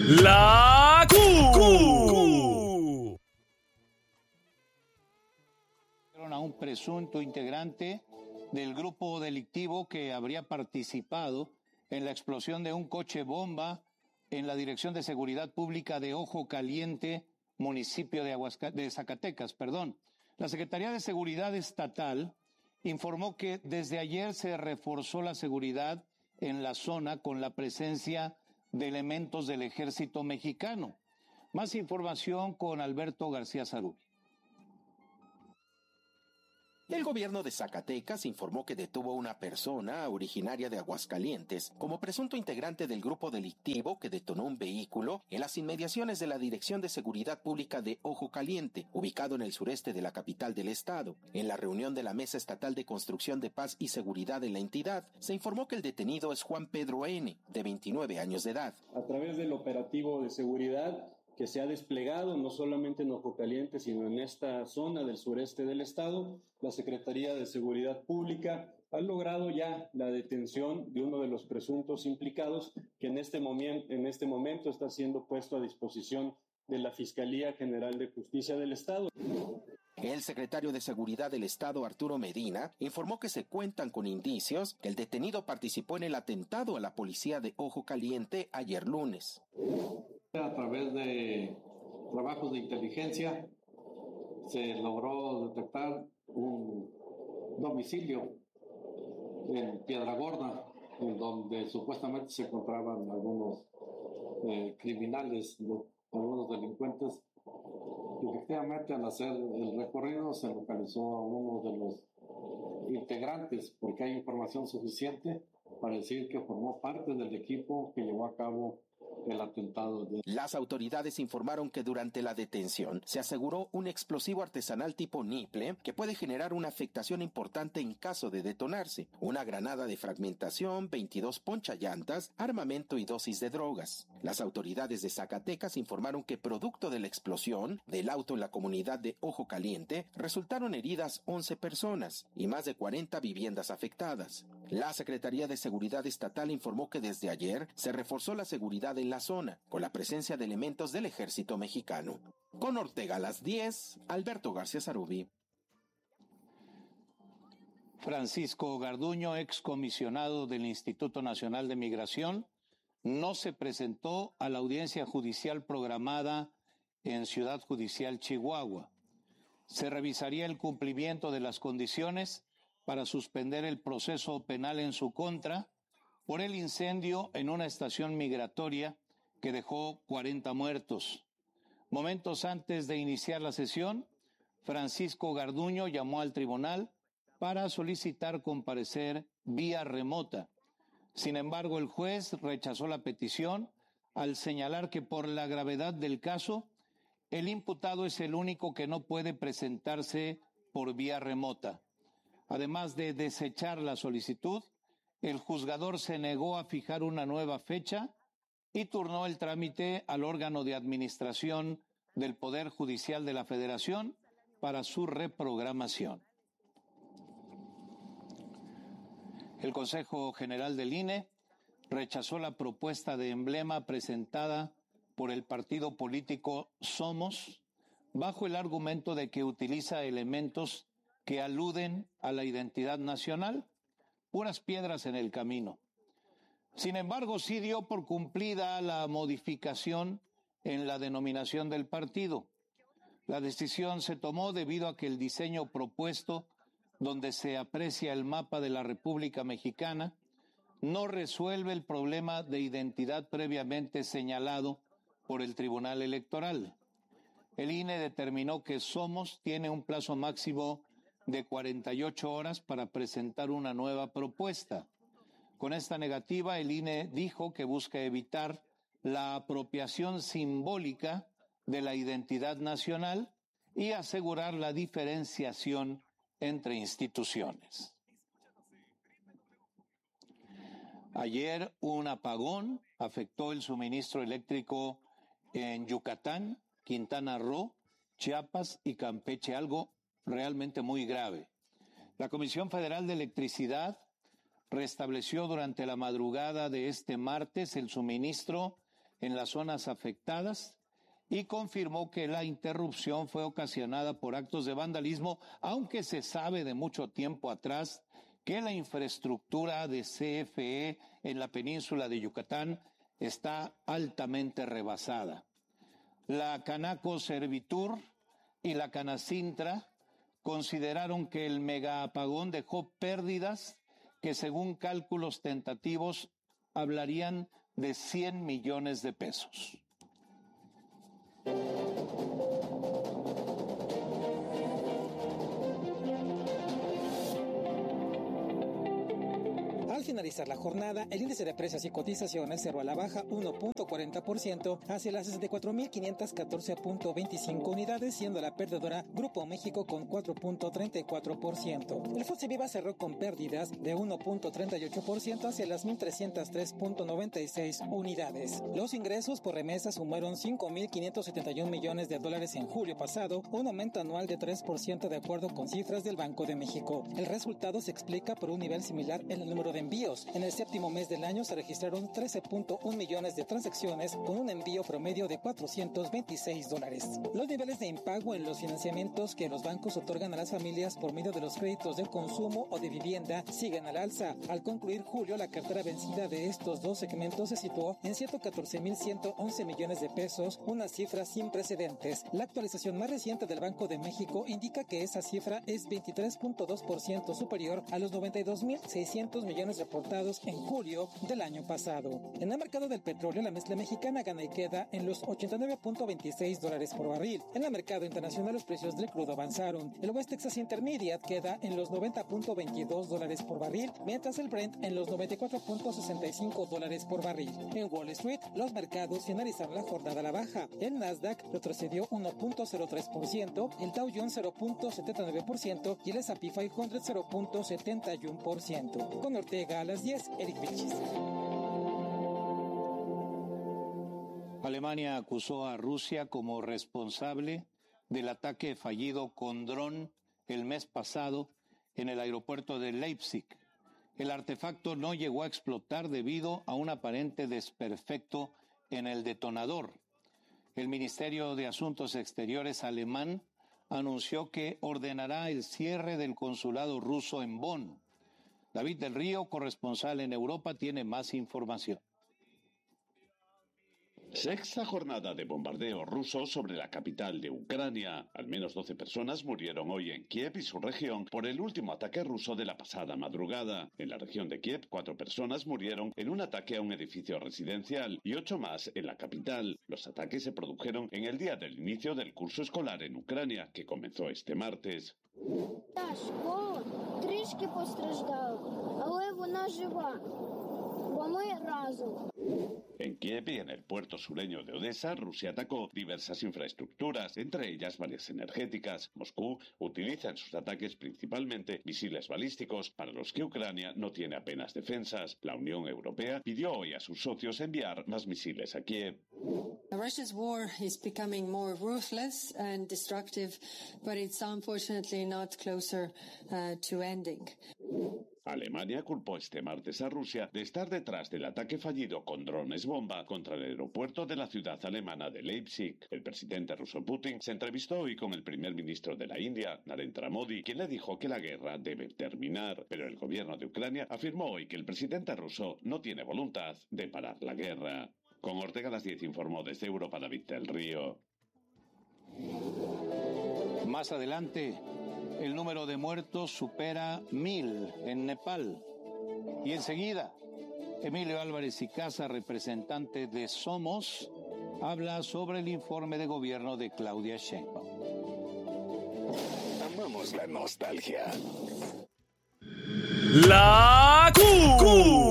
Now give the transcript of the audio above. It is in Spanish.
La Q. A un presunto integrante del grupo delictivo que habría participado en la explosión de un coche bomba en la Dirección de Seguridad Pública de Ojo Caliente, municipio de Zacatecas. La Secretaría de Seguridad Estatal informó que desde ayer se reforzó la seguridad en la zona con la presencia de elementos del Ejército Mexicano. Más información con Alberto García Zarubi. El gobierno de Zacatecas informó que detuvo a una persona originaria de Aguascalientes como presunto integrante del grupo delictivo que detonó un vehículo en las inmediaciones de la Dirección de Seguridad Pública de Ojo Caliente, ubicado en el sureste de la capital del estado. En la reunión de la Mesa Estatal de Construcción de Paz y Seguridad en la entidad, se informó que el detenido es Juan Pedro N., de 29 años de edad. A través del operativo de seguridad que se ha desplegado no solamente en Ojo Caliente, sino en esta zona del sureste del estado, la Secretaría de Seguridad Pública ha logrado ya la detención de uno de los presuntos implicados que en este momento está siendo puesto a disposición de la Fiscalía General de Justicia del Estado. El secretario de Seguridad del Estado, Arturo Medina, informó que se cuentan con indicios que el detenido participó en el atentado a la policía de Ojo Caliente ayer lunes. A través de trabajos de inteligencia se logró detectar un domicilio en Piedra Gorda, en donde supuestamente se encontraban algunos criminales, algunos delincuentes. Y efectivamente, al hacer el recorrido se localizó a uno de los integrantes, porque hay información suficiente para decir que formó parte del equipo que llevó a cabo el atentado. Las autoridades informaron que durante la detención se aseguró un explosivo artesanal tipo niple que puede generar una afectación importante en caso de detonarse, una granada de fragmentación, 22 ponchallantas, armamento y dosis de drogas. Las autoridades de Zacatecas informaron que producto de la explosión del auto en la comunidad de Ojo Caliente resultaron heridas 11 personas y más de 40 viviendas afectadas. La Secretaría de Seguridad Estatal informó que desde ayer se reforzó la seguridad en la zona, con la presencia de elementos del Ejército Mexicano. Con Ortega a las 10, Alberto García Zarubi. Francisco Garduño, excomisionado del Instituto Nacional de Migración, no se presentó a la audiencia judicial programada en Ciudad Judicial, Chihuahua. Se revisaría el cumplimiento de las condiciones para suspender el proceso penal en su contra por el incendio en una estación migratoria que dejó 40 muertos. Momentos antes de iniciar la sesión, Francisco Garduño llamó al tribunal para solicitar comparecer vía remota. Sin embargo, el juez rechazó la petición al señalar que por la gravedad del caso, el imputado es el único que no puede presentarse por vía remota. Además de desechar la solicitud, el juzgador se negó a fijar una nueva fecha y turnó el trámite al órgano de administración del Poder Judicial de la Federación para su reprogramación. El Consejo General del INE rechazó la propuesta de emblema presentada por el partido político Somos bajo el argumento de que utiliza elementos que aluden a la identidad nacional, puras piedras en el camino. Sin embargo, sí dio por cumplida la modificación en la denominación del partido. La decisión se tomó debido a que el diseño propuesto, donde se aprecia el mapa de la República Mexicana, no resuelve el problema de identidad previamente señalado por el Tribunal Electoral. El INE determinó que Somos tiene un plazo máximo de 48 horas para presentar una nueva propuesta. Con esta negativa, el INE dijo que busca evitar la apropiación simbólica de la identidad nacional y asegurar la diferenciación entre instituciones. Ayer un apagón afectó el suministro eléctrico en Yucatán, Quintana Roo, Chiapas y Campeche, algo realmente muy grave. La Comisión Federal de Electricidad restableció durante la madrugada de este martes el suministro en las zonas afectadas y confirmó que la interrupción fue ocasionada por actos de vandalismo, aunque se sabe de mucho tiempo atrás que la infraestructura de CFE en la península de Yucatán está altamente rebasada. La Canaco Servitur y la Canacintra consideraron que el megaapagón dejó pérdidas que, según cálculos tentativos, hablarían de 100 millones de pesos. Al finalizar la jornada, el índice de precios y cotizaciones cerró a la baja 1.40% hacia las 64.514.25 unidades, siendo la perdedora Grupo México con 4.34%. El FTSE Viva cerró con pérdidas de 1.38% hacia las 1.303.96 unidades. Los ingresos por remesas sumaron $5.571 millones en julio pasado, un aumento anual de 3% de acuerdo con cifras del Banco de México. El resultado se explica por un nivel similar en el número de envíos. En el séptimo mes del año se registraron 13.1 millones de transacciones con un envío promedio de $426. Los niveles de impago en los financiamientos que los bancos otorgan a las familias por medio de los créditos de consumo o de vivienda siguen al alza. Al concluir julio, la cartera vencida de estos dos segmentos se situó en 114.111 millones de pesos, una cifra sin precedentes. La actualización más reciente del Banco de México indica que esa cifra es 23.2% superior a los 92.600 millones reportados en julio del año pasado. En el mercado del petróleo, la mezcla mexicana gana y queda en los $89.26 por barril. En el mercado internacional, los precios del crudo avanzaron. El West Texas Intermediate queda en los $90.22 por barril, mientras el Brent en los $94.65 por barril. En Wall Street, los mercados finalizaron la jornada a la baja. El Nasdaq retrocedió 1.03%, el Dow Jones 0.79% y el S&P 500 0.71%. Con Ortega a las 10, Eric Vilchis. Alemania acusó a Rusia como responsable del ataque fallido con dron el mes pasado en el aeropuerto de Leipzig. El artefacto no llegó a explotar debido a un aparente desperfecto en el detonador. El Ministerio de Asuntos Exteriores alemán anunció que ordenará el cierre del consulado ruso en Bonn. David del Río, corresponsal en Europa, tiene más información. Sexta jornada de bombardeo ruso sobre la capital de Ucrania. Al menos 12 personas murieron hoy en Kiev y su región por el último ataque ruso de la pasada madrugada. En la región de Kiev, 4 personas murieron en un ataque a un edificio residencial y 8 más en la capital. Los ataques se produjeron en el día del inicio del curso escolar en Ucrania, que comenzó este martes. En Kiev y en el puerto sureño de Odessa, Rusia atacó diversas infraestructuras, entre ellas varias energéticas. Moscú utiliza en sus ataques principalmente misiles balísticos, para los que Ucrania no tiene apenas defensas. La Unión Europea pidió hoy a sus socios enviar más misiles a Kiev. Russia's war is becoming more ruthless and destructive, but it's unfortunately not closer to ending. Alemania culpó este martes a Rusia de estar detrás del ataque fallido con drones bomba contra el aeropuerto de la ciudad alemana de Leipzig. El presidente ruso Putin se entrevistó hoy con el primer ministro de la India, Narendra Modi, quien le dijo que la guerra debe terminar. Pero el gobierno de Ucrania afirmó hoy que el presidente ruso no tiene voluntad de parar la guerra. Con Ortega a las 10 informó desde Europa David del Río. Más adelante, el número de muertos supera 1,000 en Nepal. Y enseguida, Emilio Álvarez y Casa, representante de Somos, habla sobre el informe de gobierno de Claudia Sheinbaum. Amamos la nostalgia. La Q.